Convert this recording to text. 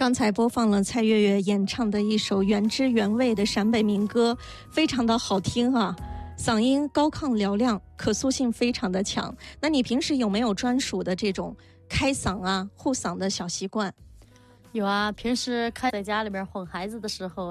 刚才播放了蔡月月演唱的一首原汁原味的陕北民歌，非常的好听啊，嗓音高亢嘹亮，可塑性非常的强。那你平时有没有专属的这种开嗓啊、护嗓的小习惯？ 有啊，平时在家里边哄孩子的时候